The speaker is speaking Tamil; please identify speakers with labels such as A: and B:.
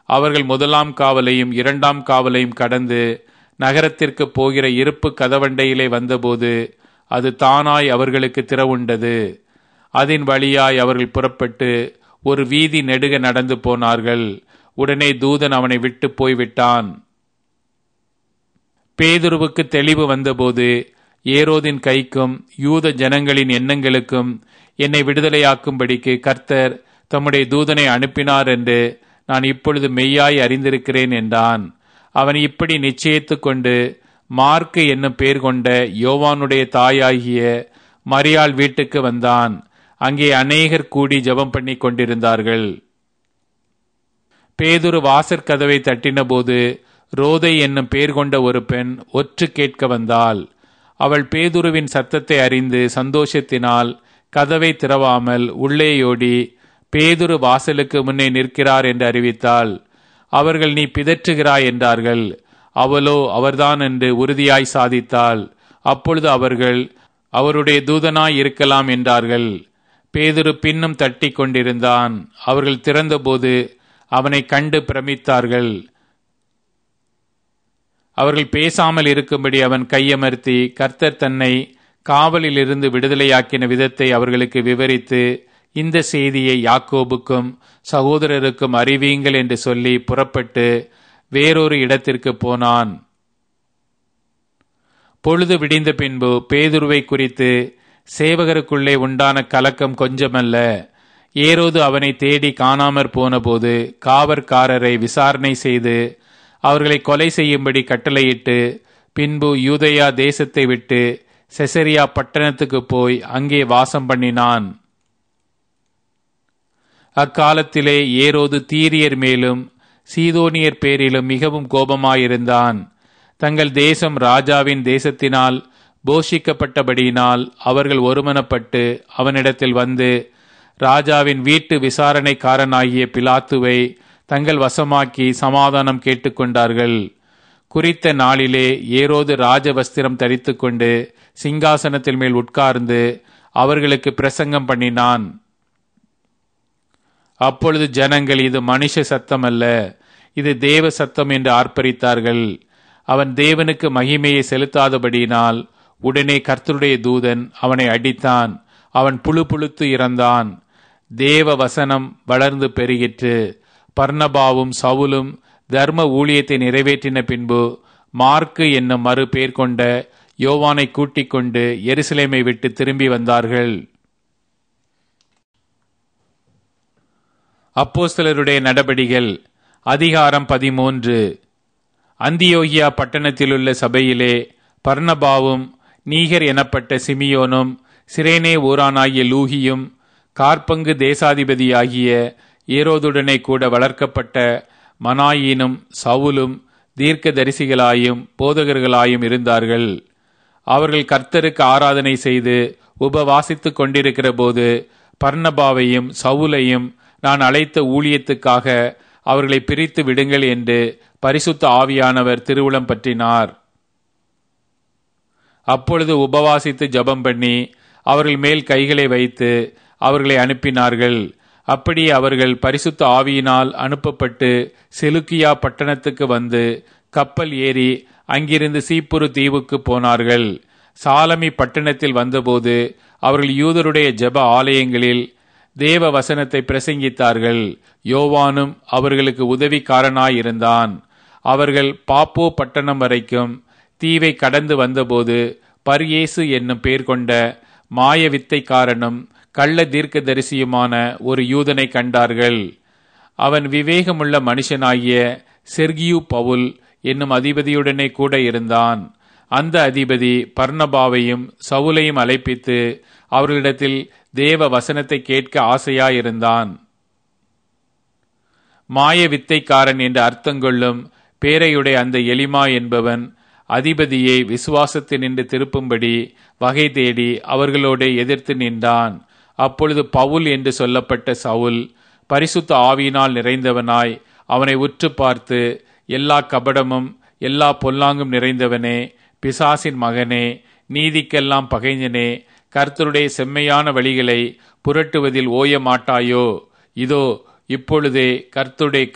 A: அவர்கள் முதலாம் காவலையும் இரண்டாம் காவலையும் கடந்து நகரத்திற்கு போகிற இருப்பு கதவண்டையிலே வந்தபோது அது தானாய் அவர்களுக்கு திறவுண்டது. அதன் வழியாய் அவர்கள் புறப்பட்டு ஒரு வீதி நெடுக நடந்து போனார்கள். உடனே தூதன் அவனை விட்டு போய்விட்டான். பேதுருவுக்கு தெளிவு வந்தபோது, ஏரோதின் கைக்கும் யூத ஜனங்களின் எண்ணங்களுக்கும் என்னை விடுதலையாக்கும்படிக்கு கர்த்தர் தம்முடைய தூதனை அனுப்பினார் என்று நான் இப்பொழுது மெய்யாய் அறிந்திருக்கிறேன் என்றான். அவன் இப்படி நிச்சயித்துக் கொண்டு மார்க்கு என்னும் பேர் கொண்ட யோவானுடைய தாயாகிய மரியாள் வீட்டுக்கு வந்தான். அங்கே அநேகர் கூடி ஜெபம் பண்ணி கொண்டிருந்தார்கள். பேதுரு வாசற்கதவை தட்டினபோது ரோதை என்னும் பேர் கொண்ட ஒரு பெண் ஒற்று கேட்க வந்தாள். அவள் பேதுருவின் சத்தத்தை அறிந்து சந்தோஷத்தினால் கதவை திறவாமல் உள்ளேயோடி பேதுரு வாசலுக்கு முன்னே நிற்கிறார் என்று அறிவித்தாள். அவர்கள், நீ பிதற்றுகிறாய் என்றார்கள். அவளோ அவர்தான் என்று உறுதியாய் சாதித்தாள். அப்பொழுது அவர்கள், அவருடைய தூதனாய் இருக்கலாம் என்றார்கள். பேதுரு பின்னும் தட்டி கொண்டிருந்தான். அவர்கள் திறந்தபோது அவனை கண்டு பிரமித்தார்கள். அவர்கள் பேசாமல் இருக்கும்படி அவன் கையமர்த்தி கர்த்தர் தன்னை காவலில் இருந்து விடுதலையாக்கின விதத்தை அவர்களுக்கு விவரித்து, இந்த செய்தியை யாக்கோபுக்கும் சகோதரருக்கும் அறிவியுங்கள் என்று சொல்லி புறப்பட்டு வேறொரு இடத்திற்கு போனான். பொழுது விடிந்த பின்பு பேதுருவை குறித்து சேவகருக்குள்ளே உண்டான கலக்கம் கொஞ்சமல்ல. ஏரோது அவனை தேடி காணாமற் போனபோது காவற்காரரை விசாரணை செய்து அவர்களை கொலை செய்யும்படி கட்டளையிட்டு, பின்பு யூதேயா தேசத்தை விட்டு செசரியா பட்டணத்துக்கு போய் அங்கே வாசம் பண்ணினான். அக்காலத்திலே ஏரோது தீரியர் மேலும் சீதோனியர் பேரிலும் மிகவும் கோபமாயிருந்தான். தங்கள் தேசம் ராஜாவின் தேசத்தினால் போஷிக்கப்பட்டபடியினால் அவர்கள் ஒருமனப்பட்டு அவனிடத்தில் வந்து ராஜாவின் வீட்டு விசாரணைக்காரனாகிய பிலாத்துவை தங்கள் வசமாக்கி சமாதானம் கேட்டுக்கொண்டார்கள். குறித்த நாளிலே ஏரோது ராஜவஸ்திரம் தரித்து கொண்டு சிங்காசனத்தில் மேல் உட்கார்ந்து அவர்களுக்கு பிரசங்கம் பண்ணினான். அப்பொழுது ஜனங்கள், இது மனுஷ சத்தம் அல்ல, இது தேவ சத்தம் என்று ஆர்ப்பரித்தார்கள். அவன் தேவனுக்கு மகிமையை செலுத்தாதபடியினால் உடனே கர்த்தருடைய தூதன் அவனை அடித்தான். அவன் புழு புழுத்து இறந்தான். தேவ வசனம் வளர்ந்து பெருகிற்று. பர்னபாவும் சவுலும் தர்ம ஊழியத்தை நிறைவேற்றின பின்பு மார்க்கு என்னும் மறு பேர் கொண்ட யோவானை கூட்டிக் கொண்டு எருசலேமை விட்டு திரும்பி வந்தார்கள். அப்போஸ்தலருடைய நடபடிகள் அதிகாரம் 13. அந்தியோகியா பட்டணத்திலுள்ள சபையிலே பர்னபாவும் நீகர் எனப்பட்ட சிமியோனும் சிரேனே ஊரானாகிய லூகியும் கார்பங்கு தேசாதிபதியாகிய ஏரோதுடனே கூட வளர்க்கப்பட்ட மனாயினும் சவுலும் தீர்க்கதரிசிகளாயும் போதகர்களாயும் இருந்தார்கள். அவர்கள் கர்த்தருக்கு ஆராதனை செய்து உபவாசித்துக் கொண்டிருக்கிற போது பர்னபாவையும் சவுலையும் நான் அழைத்த ஊழியத்துக்காக அவர்களை பிரித்து விடுங்கள் என்று பரிசுத்த ஆவியானவர் திருவுளம் பற்றினார். அப்பொழுது உபவாசித்து ஜெபம் பண்ணி அவர்கள் மேல் கைகளை வைத்து அவர்களை அனுப்பினார்கள். அப்படியே அவர்கள் பரிசுத்த ஆவியினால் அனுப்பப்பட்டு செலுக்கியா பட்டணத்துக்கு வந்து கப்பல் ஏறி அங்கிருந்து சீப்புரு தீவுக்கு போனார்கள். சாலமி பட்டணத்தில் வந்தபோது அவர்கள் யூதருடைய ஜெப ஆலயங்களில் தேவ வசனத்தை பிரசங்கித்தார்கள். யோவானும் அவர்களுக்கு உதவிக்காரனாயிருந்தான். அவர்கள் பாப்போ பட்டணம் வரைக்கும் தீவை கடந்து வந்தபோது பர்யேசு என்னும் பேர் கொண்ட மாய வித்தைக்காரனும் கள்ள தீர்க்கதரிசியுமான ஒரு யூதனை கண்டார்கள். அவன் விவேகமுள்ள மனுஷனாகிய செர்கியு பவுல் என்னும் அதிபதியுடனே கூட இருந்தான். அந்த அதிபதி பர்னபாவையும் சவுலையும் அழைப்பித்து அவர்களிடத்தில் தேவ வசனத்தை கேட்க ஆசையாயிருந்தான். மாய வித்தைக்காரன் என்று அர்த்தங்கொள்ளும் பேரையுடைய அந்த எலிமா என்பவன் அதிபதியை விசுவாசத்தினின்று திருப்பும்படி வகை தேடி அவர்களோடு எதிர்த்து நின்றான். அப்பொழுது பவுல் என்று சொல்லப்பட்ட சவுல் பரிசுத்த ஆவியினால் நிறைந்தவனாய் அவனை உற்று பார்த்து, எல்லா கபடமும் எல்லா பொல்லாங்கும் நிறைந்தவனே, பிசாசின் மகனே, நீதிக்கெல்லாம் பகைஞனே, கர்த்தருடைய செம்மையான வழிகளை புரட்டுவதில் ஓய மாட்டாயோ? இதோ இப்பொழுதே கர்த்தருடைய